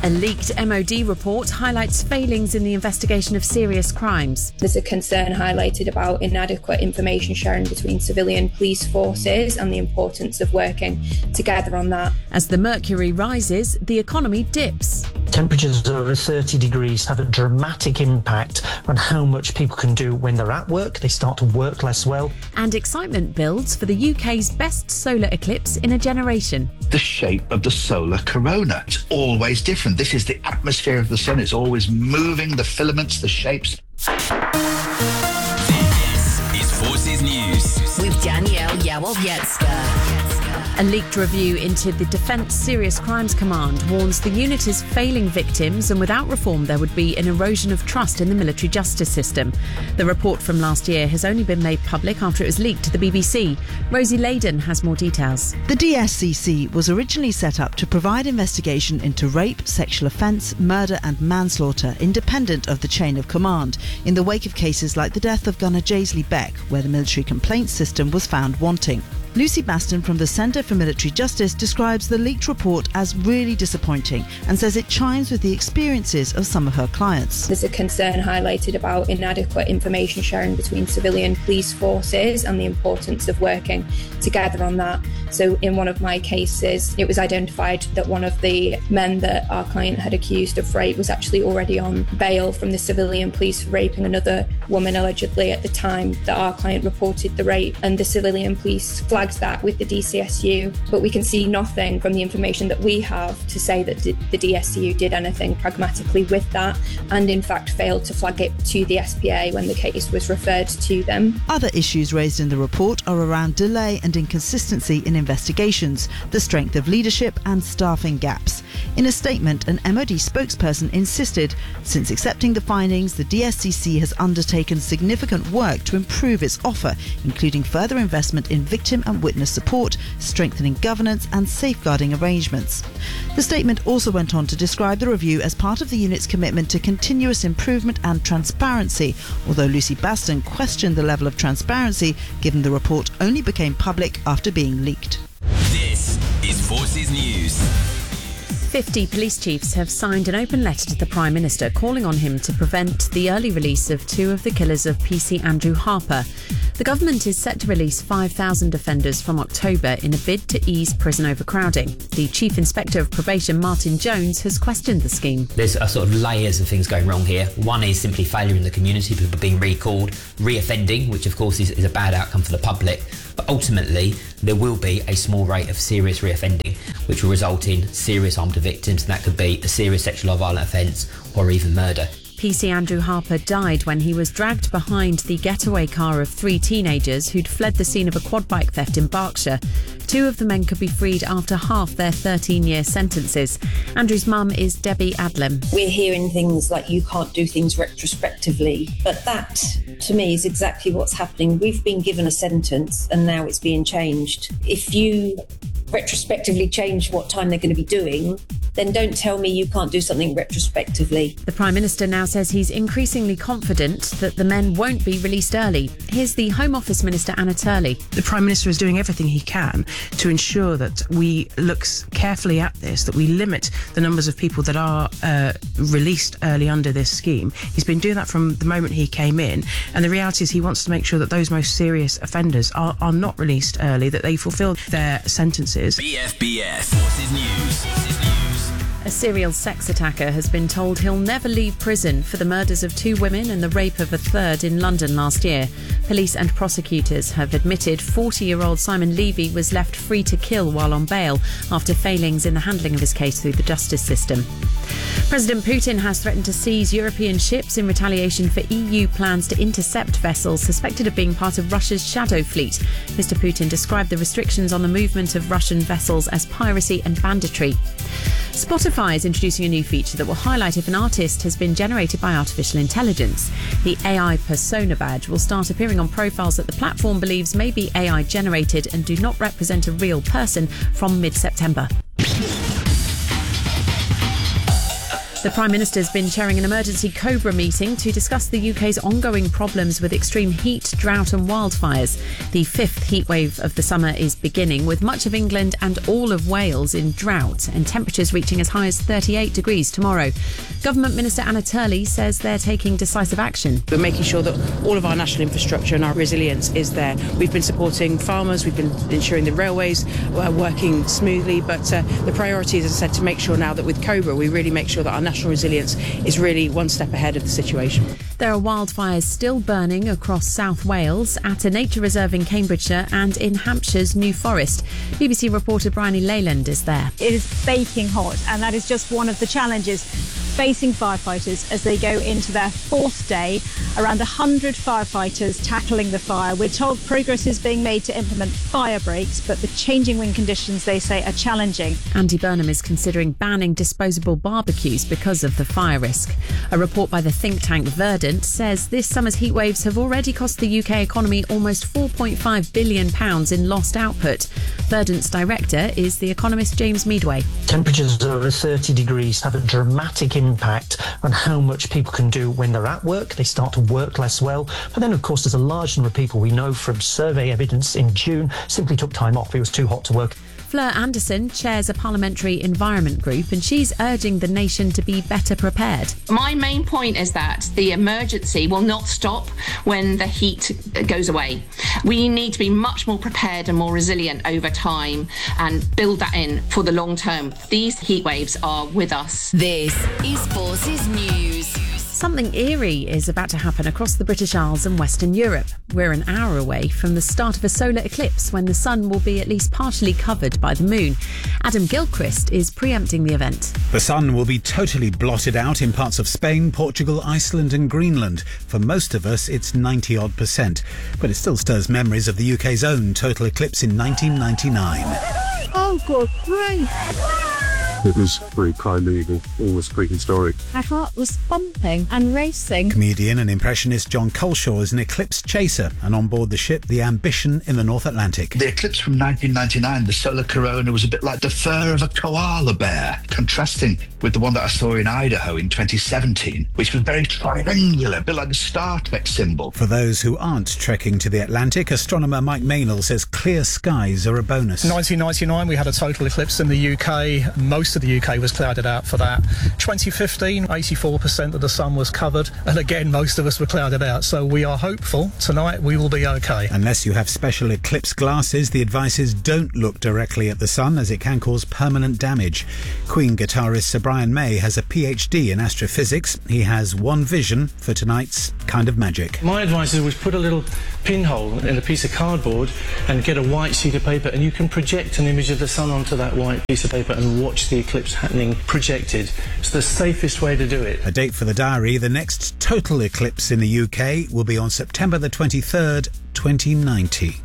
A leaked MOD report highlights failings in the investigation of serious crimes. There's a concern highlighted about inadequate information sharing between civilian police forces and the importance of working together on that. As the mercury rises, the economy dips. Temperatures over 30 degrees have a dramatic impact on how much people can do when they're at work. They start to work less well. And excitement builds for the UK's best solar eclipse in a generation. The shape of the solar corona. It's always different. This is the atmosphere of the sun. It's always moving, the filaments, the shapes. This is Forces News with Danielle Yawowiecka. A leaked review into the Defence Serious Crimes Command warns the unit is failing victims, and without reform there would be an erosion of trust in the military justice system. The report from last year has only been made public after it was leaked to the BBC. Rosie Layden has more details. The DSCC was originally set up to provide investigation into rape, sexual offence, murder and manslaughter, independent of the chain of command, in the wake of cases like the death of gunner Jaisley Beck, where the military complaints system was found wanting. Lucy Baston from the Centre for Military Justice describes the leaked report as really disappointing and says it chimes with the experiences of some of her clients. There's a concern highlighted about inadequate information sharing between civilian police forces and the importance of working together on that. So in one of my cases, it was identified that one of the men that our client had accused of rape was actually already on bail from the civilian police for raping another woman allegedly at the time that our client reported the rape, and the civilian police flagged that with the DCSU, but we can see nothing from the information that we have to say that the DSCU did anything pragmatically with that, and in fact failed to flag it to the SPA when the case was referred to them. Other issues raised in the report are around delay and inconsistency in investigations, the strength of leadership and staffing gaps. In a statement, an MOD spokesperson insisted, since accepting the findings, the DSCC has undertaken significant work to improve its offer, including further investment in victim and witness support, strengthening governance and safeguarding arrangements. The statement also went on to describe the review as part of the unit's commitment to continuous improvement and transparency, although Lucy Baston questioned the level of transparency given the report only became public after being leaked. This is Forces News. 50 police chiefs have signed an open letter to the Prime Minister calling on him to prevent the early release of two of the killers of PC Andrew Harper. The government is set to release 5,000 offenders from October in a bid to ease prison overcrowding. The Chief Inspector of Probation, Martin Jones, has questioned the scheme. There's a sort of layers of things going wrong here. One is simply failure in the community, people being recalled, reoffending, which of course is a bad outcome for the public. But ultimately, there will be a small rate of serious reoffending, which will result in serious harm to victims, and that could be a serious sexual or violent offence or even murder. PC Andrew Harper died when he was dragged behind the getaway car of three teenagers who'd fled the scene of a quad bike theft in Berkshire. Two of the men could be freed after half their 13-year sentences. Andrew's mum is Debbie Adlam. We're hearing things like you can't do things retrospectively, but that, to me, is exactly what's happening. We've been given a sentence and now it's being changed. If you retrospectively change what time they're going to be doing, then don't tell me you can't do something retrospectively. The Prime Minister now says he's increasingly confident that the men won't be released early. Here's the Home Office Minister, Anna Turley. The Prime Minister is doing everything he can to ensure that we look carefully at this, that we limit the numbers of people that are released early under this scheme. He's been doing that from the moment he came in, and the reality is he wants to make sure that those most serious offenders are not released early, that they fulfil their sentences. BFBS Forces News. A serial sex attacker has been told he'll never leave prison for the murders of two women and the rape of a third in London last year. Police and prosecutors have admitted 40-year-old Simon Levy was left free to kill while on bail after failings in the handling of his case through the justice system. President Putin has threatened to seize European ships in retaliation for EU plans to intercept vessels suspected of being part of Russia's shadow fleet. Mr. Putin described the restrictions on the movement of Russian vessels as piracy and banditry. Spotify is introducing a new feature that will highlight if an artist has been generated by artificial intelligence. The AI Persona badge will start appearing on profiles that the platform believes may be AI generated and do not represent a real person from mid-September. The Prime Minister's been chairing an emergency COBRA meeting to discuss the UK's ongoing problems with extreme heat, drought and wildfires. The fifth heatwave of the summer is beginning, with much of England and all of Wales in drought and temperatures reaching as high as 38 degrees tomorrow. Government Minister Anna Turley says they're taking decisive action. We're making sure that all of our national infrastructure and our resilience is there. We've been supporting farmers, we've been ensuring the railways are working smoothly, but the priority is, as I said, to make sure now that with COBRA we really make sure that our national resilience is really one step ahead of the situation. There are wildfires still burning across South Wales, at a nature reserve in Cambridgeshire and in Hampshire's New Forest. BBC reporter Bryony Leyland is there. It is baking hot, and that is just one of the challenges facing firefighters as they go into their fourth day. Around 100 firefighters tackling the fire. We're told progress is being made to implement fire breaks, but the changing wind conditions, they say, are challenging. Andy Burnham is considering banning disposable barbecues because of the fire risk. A report by the think tank Verdant says this summer's heatwaves have already cost the UK economy almost £4.5 billion in lost output. Verdant's director is the economist James Meadway. Temperatures over 30 degrees have a dramatic impact on how much people can do when they're at work. They start to work less well. But then, of course, there's a large number of people we know from survey evidence in June simply took time off. It was too hot to work. Fleur Anderson chairs a parliamentary environment group, and she's urging the nation to be better prepared. My main point is that the emergency will not stop when the heat goes away. We need to be much more prepared and more resilient over time and build that in for the long term. These heat waves are with us. This is Forces News. Something eerie is about to happen across the British Isles and Western Europe. We're an hour away from the start of a solar eclipse when the sun will be at least partially covered by the moon. Adam Gilchrist is preempting the event. The sun will be totally blotted out in parts of Spain, Portugal, Iceland and Greenland. For most of us, it's 90-odd%. But it still stirs memories of the UK's own total eclipse in 1999. Oh, good grief. It was very primeval, almost prehistoric. My heart was pumping and racing. Comedian and impressionist John Culshaw is an eclipse chaser, and on board the ship, the Ambition in the North Atlantic. The eclipse from 1999, the solar corona, was a bit like the fur of a koala bear, contrasting with the one that I saw in Idaho in 2017, which was very triangular, a bit like the Star Trek symbol. For those who aren't trekking to the Atlantic, astronomer Mike Maynell says clear skies are a bonus. 1999, we had a total eclipse in the UK. Most of the UK was clouded out for that. 2015, 84% of the sun was covered, and again most of us were clouded out, so we are hopeful tonight we will be okay. Unless you have special eclipse glasses, the advice is don't look directly at the sun, as it can cause permanent damage. Queen guitarist Sir Brian May has a PhD in astrophysics. He has one vision for tonight's Kind of Magic. My advice is put a little pinhole in a piece of cardboard and get a white sheet of paper, and you can project an image of the sun onto that white piece of paper and watch the eclipse happening projected. It's the safest way to do it. A date for the diary: the next total eclipse in the UK will be on September the 23rd, 2090.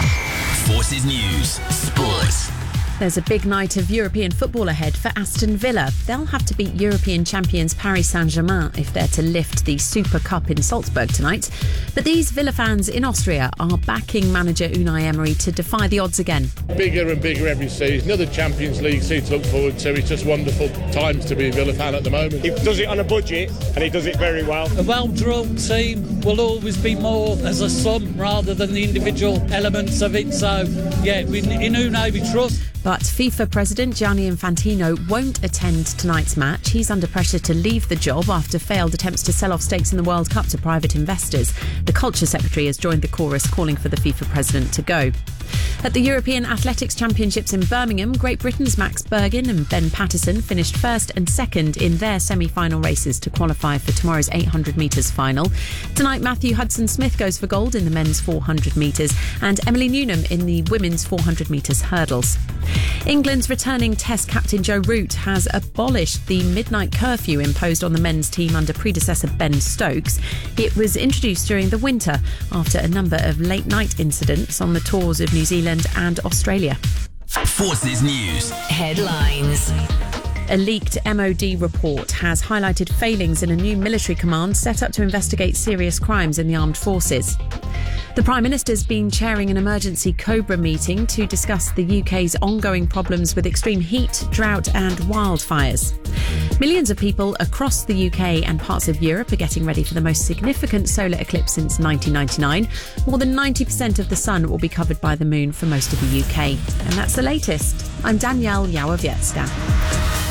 Forces News Sports. There's a big night of European football ahead for Aston Villa. They'll have to beat European champions Paris Saint-Germain if they're to lift the Super Cup in Salzburg tonight. But these Villa fans in Austria are backing manager Unai Emery to defy the odds again. Bigger and bigger every season. Another Champions League seat to look forward to. It's just wonderful times to be a Villa fan at the moment. He does it on a budget and he does it very well. A well-drilled team will always be more as a sum rather than the individual elements of it. So, yeah, in Unai we trust. But FIFA President Gianni Infantino won't attend tonight's match. He's under pressure to leave the job after failed attempts to sell off stakes in the World Cup to private investors. The Culture Secretary has joined the chorus calling for the FIFA president to go. At the European Athletics Championships in Birmingham, Great Britain's Max Bergin and Ben Pattison finished first and second in their semi-final races to qualify for tomorrow's 800 metres final. Tonight, Matthew Hudson-Smith goes for gold in the men's 400 metres and Emily Newnham in the women's 400 metres hurdles. England's returning Test captain Joe Root has abolished the midnight curfew imposed on the men's team under predecessor Ben Stokes. It was introduced during the winter after a number of late-night incidents on the tours of New Zealand and Australia. Forces News Headlines. A leaked MOD report has highlighted failings in a new military command set up to investigate serious crimes in the armed forces. The Prime Minister's been chairing an emergency COBRA meeting to discuss the UK's ongoing problems with extreme heat, drought and wildfires. Millions of people across the UK and parts of Europe are getting ready for the most significant solar eclipse since 1999. More than 90% of the sun will be covered by the moon for most of the UK. And that's the latest. I'm Danielle Yawowiecka.